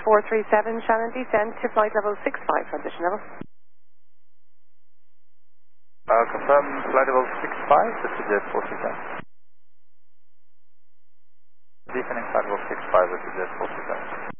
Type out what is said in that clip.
437, Shannon, descend to flight level 65, transition level. Confirm flight level 65, this is Jet 437. Descending flight level 65, this is Jet 437.